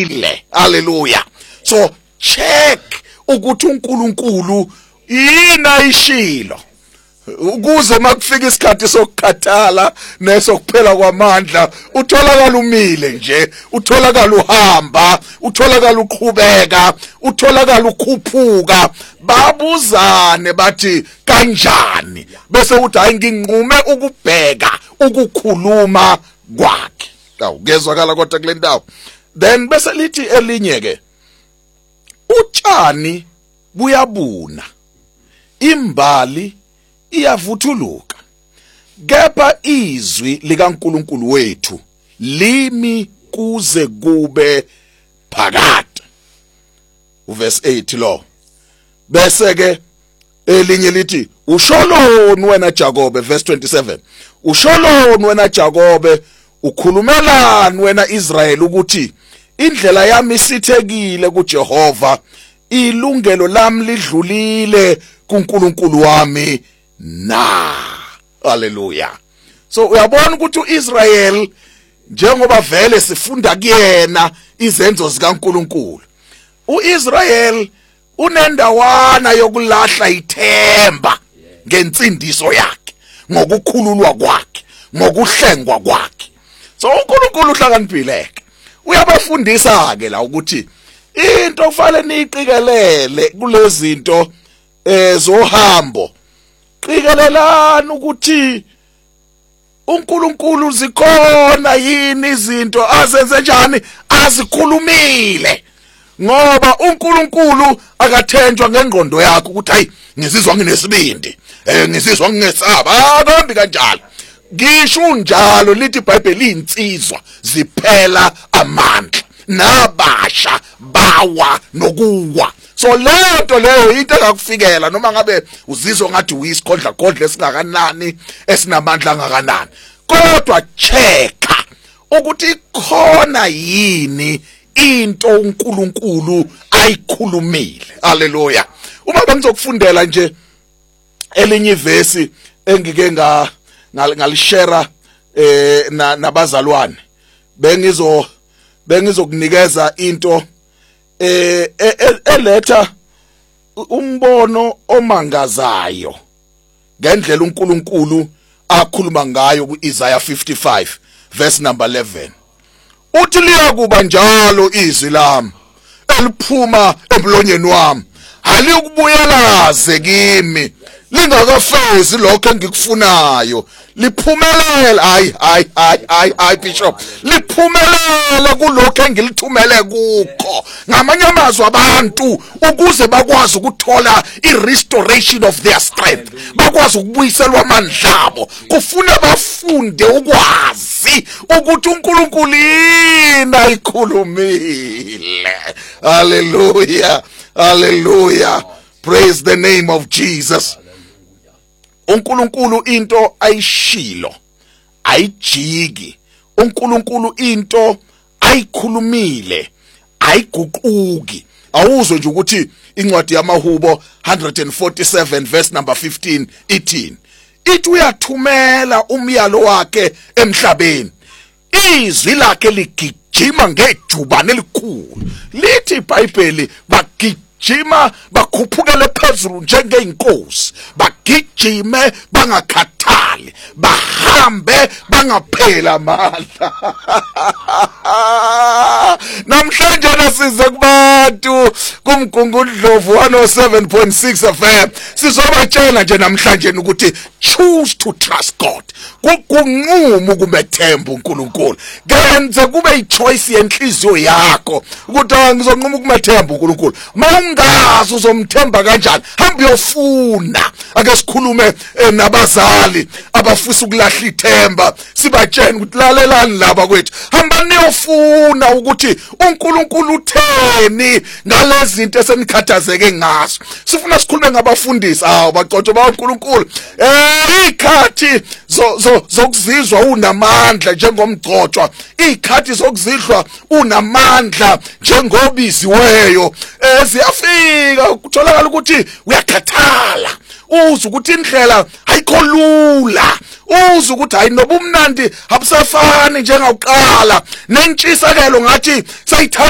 ushile. Hallelujah. So check ukuthi uNkulunkulu yini ayishilo, ukuze makufika isikhathi sokukhathala nesokuphela kwamandla utholakala umile nje, utholakala uhamba, utholakala uqhubeka, utholakala ukhuphuka. Babuzane bathi kanjani, bese uthi hayi nginqume ukubheka ukukhuluma kwakhe. Awugezwakala kodwa kule ndawo. Then bese lithi elinye ke, utshani buyabuna, imbali iyavuthuluka, kepha izwi likaNkulunkulu wethu limi kuze kube phakade. Uverse 8 lo. Bese ke elinye lithi usholoni wena Jakobe, verse 27. Usholoni wena Jakobe, ukhulumelani wena Israel ukuthi indlela yami isithekile kuJehova, ilungelo lami lidlulile kuNkulunkulu wami na. Hallelujah. So uyabona ukuthi uIsrael njengoba vele sifunda kuyena izenzo zikaNkulunkulu, uIsrael unendawana yokulahla ithemba ngensindiso yakhe, ngokukhululwa kwakhe, ngokuhlengwa kwakhe. So uNkulunkulu uhlakaniphile ke uyabafundisa ke la ukuthi into kufanele niqikelele kulezi zinto zohambo. Qikelelani ukuthi uNkulunkulu zikhona yini izinto azenze njani, azikhulumile. Ngoba uNkulunkulu akathenjwa ngengqondo yakho ukuthi hayi ngizizwa nginesibindi, ngizizwa ngingesaba, akambi kanjalo. Ngisho njalo lithi iBhayibheli insizwa ziphela amandla, nabasha bawa nokuwa. So lento leyo into engakufikela noma ngabe uzizwa ngathi uyisikhondla kodle esingakanani, esinamandla ngakanani, kodwa checka ukuthi khona yini into uNkulunkulu ayikhulumile. Hallelujah. Uma bengizokufundela nje elinye ivesi engike ngalishare nabazalwane, bengizokunikeza into eletha umbono omangazayo ngendlela uNkulunkulu akhuluma ngayo kuIsaiah 55 verse number 11. Uthi liyakuba njalo izwi lami eliphuma emlonyeni wami, aliyukubuyelaze kimi lingakafezi lokho engikufunayo, liphumelela. Hayi bishop, liphumelela kulokho engilithumele kukho. Ngamanye amazwi abantu ukuze bakwazi ukuthola i-restoration of their strength, bakwazi ukubuyiselwa amandla abo, kufuna bafunde ukwazi ukuthi uNkulunkulu yini ayikhulumile. Hallelujah. Hallelujah. Praise the name of Jesus. uNkulunkulu into ayishilo ayijiki. uNkulunkulu into ayikhulumile ayiguquki. Awuzwe nje ukuthi incwadi yamaHubo 147 verse number 15 ithi uyathumela umyalo wakhe emhlabeni, izwi lakhe ligijima ngejubane elikhulu. Lithi iBhayibheli bagijima bakhuphukele phezulu njengeinkosi, bagijime bangakhathali, bahambe bangaphela amandla. Namhlanje nasize kubantu kumgungundlovu 107.6 FM sizobatshela nje namhlanje ukuthi choose to trust God. Kunquma ukumethemba uNkulunkulu. Kenze kube ichoice yenhliziyo yakho ukuthi ngizonquma ukumethemba uNkulunkulu. Mawungazi uzomthemba kanjani, hamba uyofuna. Ake sikhulume nabazali abafisa ukulahla ithemba, sibatshela ukuthi lalelani laba kwethu, hamba niyofuna ukuthi uNkulunkulu utheni ngalezi zinto esenikhathazeke ngazo. Sifuna sikhulume ngabafundisi baqotho baNkulunkulu, ikhathi zokuzizwa unamandla njengomgcotshwa, ikhathi zokuzidlwa unamandla njengobiziweyo, ziyafika kutholakala ukuthi uyakhathala, uzwe ukuthi indlela ayikho lula, uzwe ukuthi hayi nobumnandi abusafani njengawuqala, nentshisakelo ngathi sayithatha